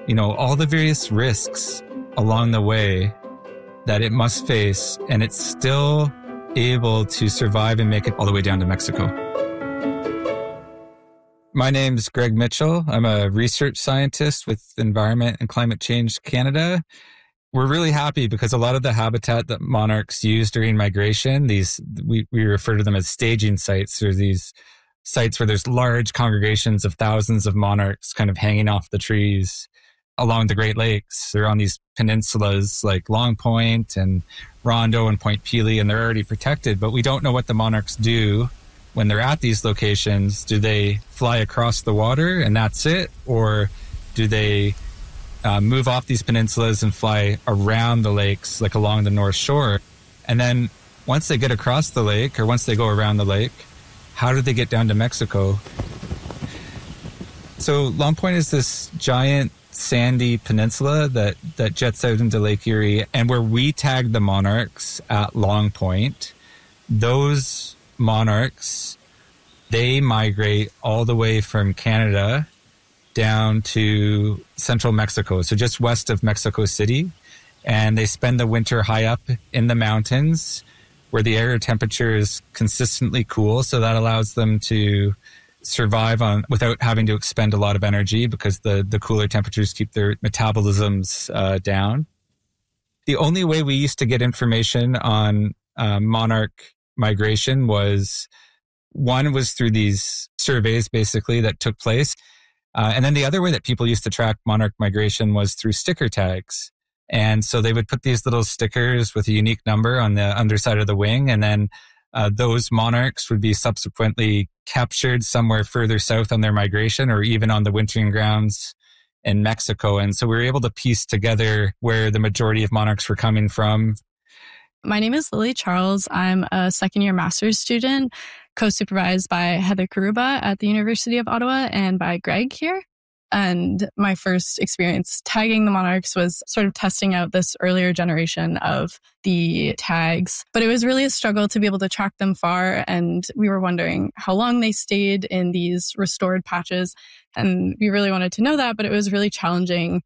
all the various risks along the way that it must face, and it's still able to survive and make it all the way down to Mexico. My name's Greg Mitchell. I'm a research scientist with Environment and Climate Change Canada. We're really happy because a lot of the habitat that monarchs use during migration, we refer to them as staging sites, or these sites where there's large congregations of thousands of monarchs kind of hanging off the trees along the Great Lakes. They're on these peninsulas like Long Point and Rondo and Point Pelee, and they're already protected, but we don't know what the monarchs do when they're at these locations. Do they fly across the water and that's it? Or do they move off these peninsulas and fly around the lakes, like along the North Shore? And then once they get across the lake, or once they go around the lake, how do they get down to Mexico? So Long Point is this giant sandy peninsula that jets out into Lake Erie. And where we tagged the monarchs at Long Point, those monarchs, they migrate all the way from Canada down to central Mexico, so just west of Mexico City. And they spend the winter high up in the mountains where the air temperature is consistently cool. So that allows them to survive without having to expend a lot of energy, because the cooler temperatures keep their metabolisms down. The only way we used to get information on monarch migration was through these surveys, basically, that took place. And then the other way that people used to track monarch migration was through sticker tags. And so they would put these little stickers with a unique number on the underside of the wing, and then those monarchs would be subsequently captured somewhere further south on their migration, or even on the wintering grounds in Mexico. And so we were able to piece together where the majority of monarchs were coming from. My name is Lily Charles. I'm a second-year master's student, co-supervised by Heather Karuba at the University of Ottawa and by Greg here. And my first experience tagging the monarchs was sort of testing out this earlier generation of the tags. But it was really a struggle to be able to track them far. And we were wondering how long they stayed in these restored patches. And we really wanted to know that, but it was really challenging.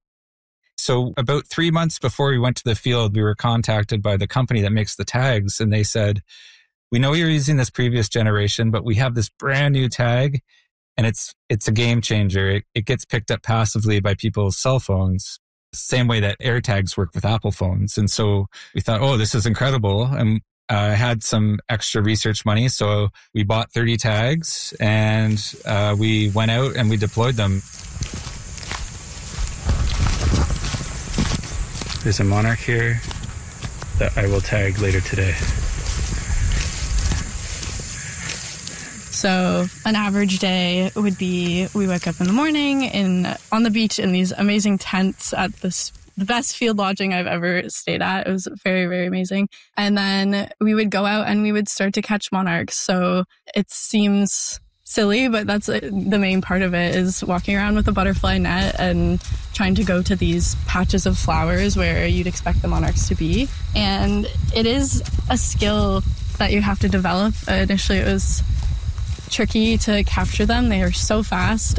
So about 3 months before we went to the field, we were contacted by the company that makes the tags. And they said, "We know you're using this previous generation, but we have this brand new tag. And it's a game changer. It gets picked up passively by people's cell phones, same way that AirTags work with Apple phones." And so we thought, oh, this is incredible. And I had some extra research money. So we bought 30 tags and we went out and we deployed them. There's a monarch here that I will tag later today. So an average day would be, we wake up in the morning on the beach in these amazing tents at the best field lodging I've ever stayed at. It was very, very amazing. And then we would go out and we would start to catch monarchs. So it seems silly, but that's the main part of it, is walking around with a butterfly net and trying to go to these patches of flowers where you'd expect the monarchs to be. And it is a skill that you have to develop. Initially, it was tricky to capture them. They are so fast.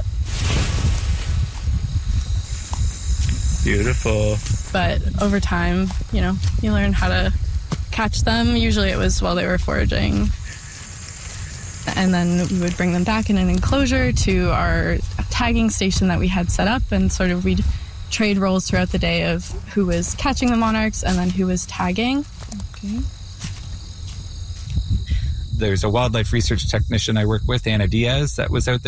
Beautiful. But over time, you learn how to catch them. Usually it was while they were foraging. And then we would bring them back in an enclosure to our tagging station that we had set up, and sort of we'd trade roles throughout the day of who was catching the monarchs and then who was tagging. Okay. There's a wildlife research technician I work with, Anna Diaz, that was out there